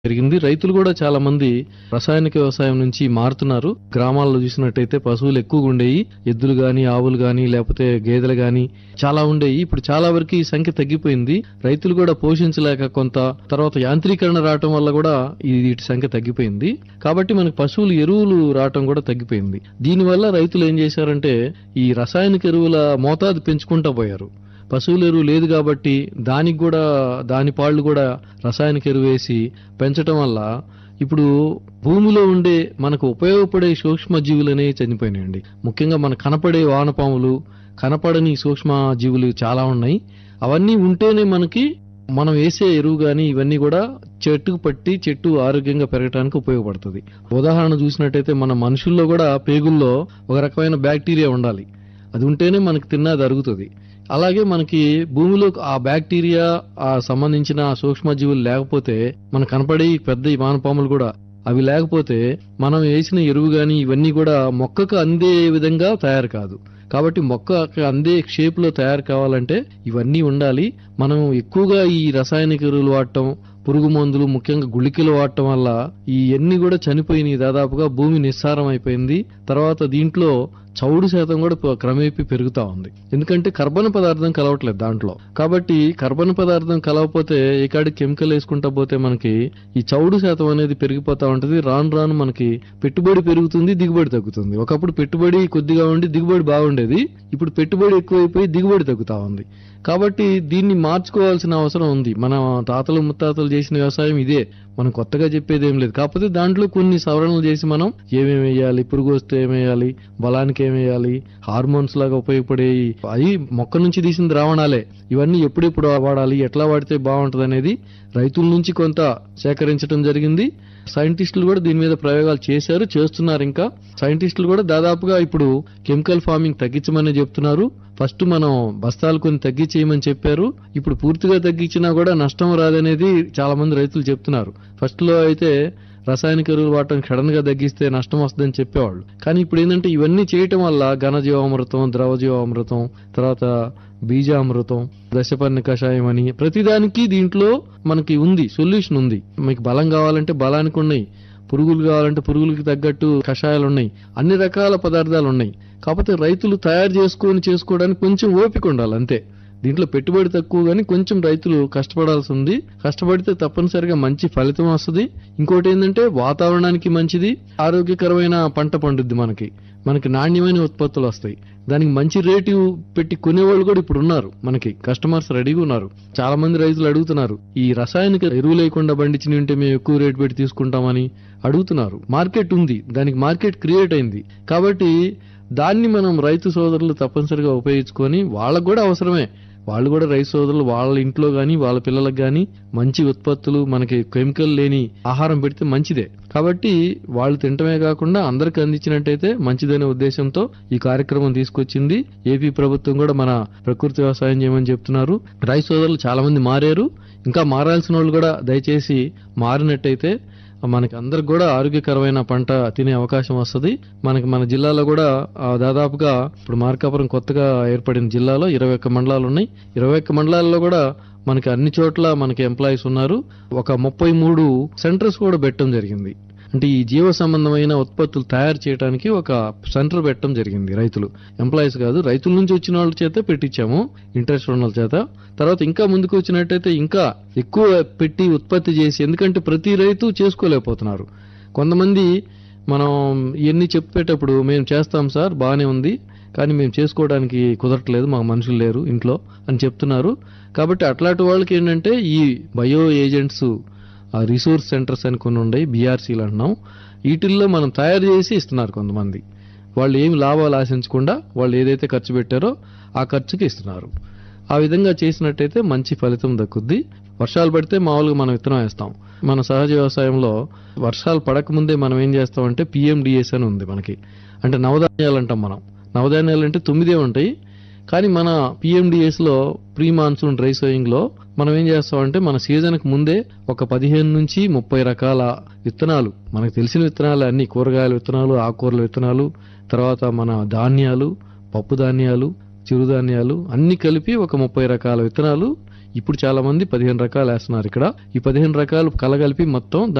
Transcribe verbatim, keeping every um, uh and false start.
పెరిగింది. రైతులు కూడా చాలా మంది రసాయనిక వ్యవసాయం నుంచి మారుతున్నారు. గ్రామాల్లో చూసినట్టయితే పశువులు ఎక్కువగా ఉండేవి. ఎద్దులు గాని, ఆవులు గాని, లేకపోతే గేదెలు గాని చాలా ఉండేవి. ఇప్పుడు చాలా వరకు ఈ సంఖ్య తగ్గిపోయింది. రైతులు కూడా పోషించలేక కొంత తర్వాత యాంత్రీకరణ రావటం వల్ల కూడా ఈ వీటి సంఖ్య తగ్గిపోయింది. కాబట్టి మనకు పశువులు ఎరువులు రావటం కూడా తగ్గిపోయింది. దీనివల్ల రైతులు ఏం చేశారంటే ఈ రసాయనిక ఎరువుల మోతాదు పెంచుకుంటూ పోయారు. పశువుల ఎరువు లేదు కాబట్టి దానికి కూడా దాని పాళ్ళు కూడా రసాయనిక ఎరువు వేసి పెంచటం వల్ల ఇప్పుడు భూమిలో ఉండే మనకు ఉపయోగపడే సూక్ష్మ జీవులు అనేవి చనిపోయినాయండి. ముఖ్యంగా మన కనపడే వానపాములు, కనపడని సూక్ష్మ జీవులు చాలా ఉన్నాయి. అవన్నీ ఉంటేనే మనకి మనం వేసే ఎరువు గాని ఇవన్నీ కూడా చెట్టుకు పట్టి చెట్టు ఆరోగ్యంగా పెరగడానికి ఉపయోగపడుతుంది. ఉదాహరణ చూసినట్టయితే మన మనుషుల్లో కూడా పేగుల్లో ఒక రకమైన బ్యాక్టీరియా ఉండాలి. అది ఉంటేనే మనకి తిన్నది అరుగుతుంది. అలాగే మనకి భూమిలో ఆ బ్యాక్టీరియా ఆ సంబంధించిన సూక్ష్మజీవులు లేకపోతే మన కనపడే పెద్ద వానపాములు కూడా అవి లేకపోతే మనం వేసిన ఎరువు గాని ఇవన్నీ కూడా మొక్కకు అందే విధంగా తయారు కాదు. కాబట్టి మొక్క అందే షేప్ లో తయారు కావాలంటే ఇవన్నీ ఉండాలి. మనం ఎక్కువగా ఈ రసాయనిక ఎరువులు వాడటం, పురుగు మందులు, ముఖ్యంగా గుళికలు వాడటం వల్ల ఇవన్నీ కూడా చనిపోయినాయి. దాదాపుగా భూమి నిస్సారం అయిపోయింది. తర్వాత దీంట్లో చౌడు శాతం కూడా క్రమేపీ పెరుగుతా ఉంది. ఎందుకంటే కర్బన పదార్థం కలవట్లేదు దాంట్లో. కాబట్టి కర్బన పదార్థం కలవకపోతే ఇకాడి కెమికల్ వేసుకుంటా పోతే మనకి ఈ చౌడు శాతం అనేది పెరిగిపోతా ఉంటది. రాను రాను మనకి పెట్టుబడి పెరుగుతుంది, దిగుబడి తగ్గుతుంది. ఒకప్పుడు పెట్టుబడి కొద్దిగా ఉండి దిగుబడి బాగుండేది. ఇప్పుడు పెట్టుబడి ఎక్కువైపోయి దిగుబడి తగ్గుతా ఉంది. కాబట్టి దీన్ని మార్చుకోవాల్సిన అవసరం ఉంది. మన తాతలు ముత్తాతలు చేసిన వ్యవసాయం ఇదే. మనం కొత్తగా చెప్పేది ఏం లేదు. కాకపోతే దాంట్లో కొన్ని సవరణలు చేసి మనం ఏమేమి వేయాలి, పురుగు వస్తే ఏమేయాలి, బలానికి ఏమేయాలి, హార్మోన్స్ లాగా ఉపయోగపడే అవి మొక్క నుంచి తీసిన ద్రావణాలే. ఇవన్నీ ఎప్పుడెప్పుడు వాడాలి, ఎట్లా వాడితే బాగుంటది అనేది రైతుల నుంచి కొంత సేకరించడం జరిగింది. సైంటిస్టులు కూడా దీని మీద ప్రయోగాలు చేశారు, చేస్తున్నారు. ఇంకా సైంటిస్టులు కూడా దాదాపుగా ఇప్పుడు కెమికల్ ఫార్మింగ్ తగ్గించమని చెప్తున్నారు. ఫస్ట్ మనం బస్తాలు కొన్ని తగ్గించేయమని చెప్పారు. ఇప్పుడు పూర్తిగా తగ్గించినా కూడా నష్టం రాదనేది చాలా మంది రైతులు చెప్తున్నారు. ఫస్ట్ లో అయితే రసాయనిక ఎరువులు వాడటం సడన్ గా తగ్గిస్తే నష్టం వస్తుందని చెప్పేవాళ్ళు. కానీ ఇప్పుడు ఏంటంటే ఇవన్నీ చేయటం వల్ల ఘనజీవామృతం, ద్రవజీవామృతం, తర్వాత బీజామృతం, దశపర్ణి కషాయం అని ప్రతిదానికి దీంట్లో మనకి ఉంది, సొల్యూషన్ ఉంది. మీకు బలం కావాలంటే బలానికి ఉన్నాయి, పురుగులు కావాలంటే పురుగులకి తగ్గట్టు కషాయాలు ఉన్నాయి, అన్ని రకాల పదార్థాలు ఉన్నాయి. కాకపోతే రైతులు తయారు చేసుకొని చేసుకోవడానికి కొంచెం ఓపిక ఉండాలి అంతే. దీంట్లో పెట్టుబడి తక్కువ గానీ కొంచెం రైతులు కష్టపడాల్సి ఉంది. కష్టపడితే తప్పనిసరిగా మంచి ఫలితం వస్తుంది. ఇంకోటి ఏంటంటే వాతావరణానికి మంచిది, ఆరోగ్యకరమైన పంట పండుద్ది. మనకి మనకి నాణ్యమైన ఉత్పత్తులు వస్తాయి. దానికి మంచి రేటు పెట్టి కొనేవాళ్ళు కూడా ఇప్పుడు ఉన్నారు. మనకి కస్టమర్స్ రెడీగా ఉన్నారు. చాలా మంది రైతులు అడుగుతున్నారు, ఈ రసాయనిక ఎరువు లేకుండా పండించిన ఉంటే మేము ఎక్కువ రేటు పెట్టి తీసుకుంటామని అడుగుతున్నారు. మార్కెట్ ఉంది, దానికి మార్కెట్ క్రియేట్ అయింది. కాబట్టి దాన్ని మనం రైతు సోదరులు తప్పనిసరిగా ఉపయోగించుకొని వాళ్ళకు కూడా అవసరమే. వాళ్ళు కూడా రైతు సోదరులు వాళ్ళ ఇంట్లో గాని వాళ్ళ పిల్లలకు గాని మంచి ఉత్పత్తులు, మనకి కెమికల్ లేని ఆహారం పెడితే మంచిదే. కాబట్టి వాళ్ళు తినటమే కాకుండా అందరికి అందించినట్టయితే మంచిదనే ఉద్దేశంతో ఈ కార్యక్రమం తీసుకొచ్చింది ఏపీ ప్రభుత్వం. కూడా మన ప్రకృతి వ్యవసాయం చేయమని చెప్తున్నారు. రైతు సోదరులు చాలా మంది మారారు. ఇంకా మారాల్సిన వాళ్ళు కూడా దయచేసి మారినట్టయితే మనకి అందరికి కూడా ఆరోగ్యకరమైన పంట తినే అవకాశం వస్తుంది. మనకి మన జిల్లాలో కూడా దాదాపుగా ఇప్పుడు మార్కాపురం కొత్తగా ఏర్పడిన జిల్లాలో ఇరవై ఒక్క మండలాలు ఉన్నాయి. ఇరవై ఒక్క మండలాల్లో కూడా మనకి అన్ని చోట్ల మనకి ఎంప్లాయీస్ ఉన్నారు. ఒక ముప్పై మూడు సెంటర్స్ కూడా పెట్టడం జరిగింది. అంటే ఈ జీవ సంబంధమైన ఉత్పత్తులు తయారు చేయడానికి ఒక సెంటర్ పెట్టడం జరిగింది. రైతులు ఎంప్లాయీస్ కాదు, రైతుల నుంచి వచ్చిన వాళ్ళ చేత పెట్టించాము, ఇంట్రెస్ట్ ఉన్న వాళ్ళ చేత. తర్వాత ఇంకా ముందుకు వచ్చినట్టయితే ఇంకా ఎక్కువ పెట్టి ఉత్పత్తి చేసి, ఎందుకంటే ప్రతి రైతు చేసుకోలేకపోతున్నారు. కొంతమంది మనం ఇవన్నీ చెప్పేటప్పుడు మేము చేస్తాం సార్ బాగానే ఉంది, కానీ మేము చేసుకోవడానికి కుదరట్లేదు, మాకు మనుషులు లేరు ఇంట్లో అని చెప్తున్నారు. కాబట్టి అట్లాంటి వాళ్ళకి ఏంటంటే ఈ బయో ఏజెంట్స్ రిసోర్స్ సెంటర్స్ అని కొన్ని ఉన్నాయి, బీఆర్సీలు అంటున్నాం. వీటిల్లో మనం తయారు చేసి ఇస్తున్నారు కొంతమంది. వాళ్ళు ఏమి లాభాలు ఆశించకుండా వాళ్ళు ఏదైతే ఖర్చు పెట్టారో ఆ ఖర్చుకి ఇస్తున్నారు. ఆ విధంగా చేసినట్టయితే మంచి ఫలితం దక్కుద్ది. వర్షాలు పడితే మామూలుగా మనం విత్తనం వేస్తాం. మన సహజ వ్యవసాయంలో వర్షాలు పడకముందే మనం ఏం చేస్తామంటే పిఎండిఎస్ అని ఉంది మనకి. అంటే నవధాన్యాలు అంటాం మనం. నవధాన్యాలు అంటే తొమ్మిదే ఉంటాయి. కానీ మన పిఎండిఎస్ లో ప్రీ మాన్సూన్ డ్రై సోయింగ్ లో మనం ఏం చేస్తామంటే మన సీజన్ కు ముందే ఒక పదిహేను నుంచి ముప్పై రకాల విత్తనాలు, మనకు తెలిసిన విత్తనాలు అన్ని, కూరగాయల విత్తనాలు, ఆకుకూరల విత్తనాలు, తర్వాత మన ధాన్యాలు, పప్పు ధాన్యాలు, చిరుధాన్యాలు అన్ని కలిపి ఒక ముప్పై రకాల విత్తనాలు ఇప్పుడు చాలా మంది పదిహేను రకాలు వేస్తున్నారు ఇక్కడ. ఈ పదిహేను రకాలు కలగలిపి మొత్తం